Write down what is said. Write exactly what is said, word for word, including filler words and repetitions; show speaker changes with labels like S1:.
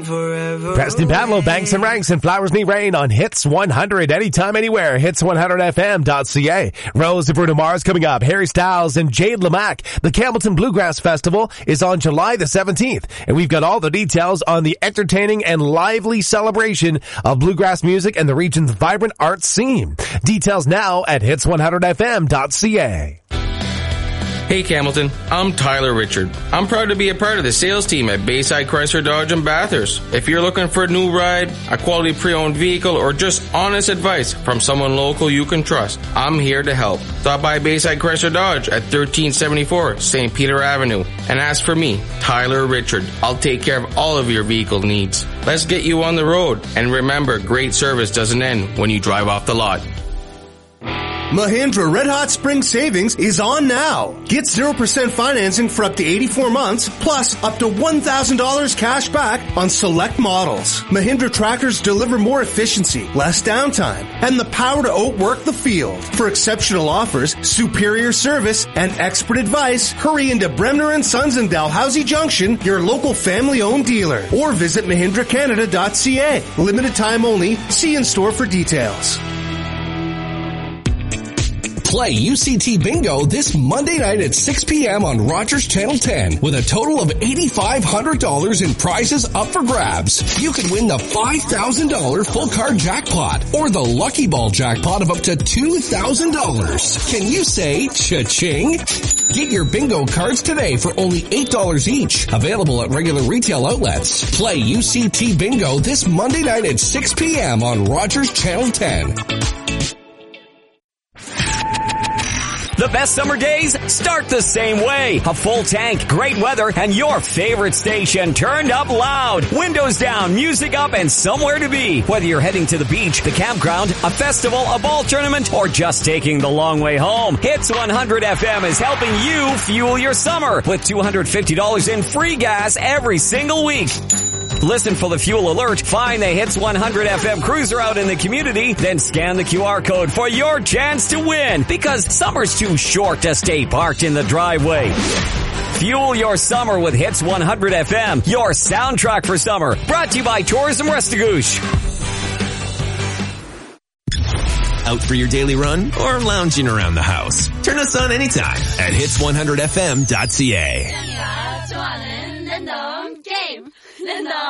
S1: Forever.
S2: Preston Padlow, Banks and Ranks, and Flowers Need Rain on Hits one hundred. Anytime, anywhere. hits one hundred f m dot c a. Rose and Bruno Mars coming up. Harry Styles and Jade Lamack. The Campbellton Bluegrass Festival is on July the seventeenth. And we've got all the details on the entertaining and lively celebration of bluegrass music and the region's vibrant arts scene. Details now at hits one hundred f m dot c a.
S3: Hey Campbellton, I'm Tyler Richard. I'm proud to be a part of the sales team at Bayside Chrysler Dodge and Bathurst. If you're looking for a new ride, a quality pre-owned vehicle, or just honest advice from someone local you can trust, I'm here to help. Stop by Bayside Chrysler Dodge at thirteen seventy-four Saint Peter Avenue and ask for me, Tyler Richard. I'll take care of all of your vehicle needs. Let's get you on the road. And remember, great service doesn't end when you drive off the lot.
S4: Mahindra Red Hot Spring Savings is on now. Get zero percent financing for up to eighty-four months, plus up to one thousand dollars cash back on select models. Mahindra tractors deliver more efficiency, less downtime, and the power to outwork the field. For exceptional offers, superior service, and expert advice, hurry into Bremner and Sons in Dalhousie Junction, your local family-owned dealer, or visit mahindra canada dot c a. Limited time only. See in store for details.
S5: Play U C T Bingo this Monday night at six p.m. on Rogers Channel ten with a total of eight thousand five hundred dollars in prizes up for grabs. You can win the five thousand dollars full card jackpot or the Lucky Ball jackpot of up to two thousand dollars. Can you say cha-ching? Get your bingo cards today for only eight dollars each. Available at regular retail outlets. Play U C T Bingo this Monday night at six p.m. on Rogers Channel ten.
S6: The best summer days start the same way. A full tank, great weather, and your favorite station turned up loud. Windows down, music up, and somewhere to be. Whether you're heading to the beach, the campground, a festival, a ball tournament, or just taking the long way home, Hits one hundred F M is helping you fuel your summer with two hundred fifty dollars in free gas every single week. Listen for the fuel alert, find the Hits one hundred F M cruiser out in the community, then scan the Q R code for your chance to win. Because summer's too short to stay parked in the driveway. Fuel your summer with Hits one hundred F M, your soundtrack for summer. Brought to you by Tourism Restigouche.
S7: Out for your daily run or lounging around the house? Turn us on anytime at hits one hundred f m dot c a.
S8: Game.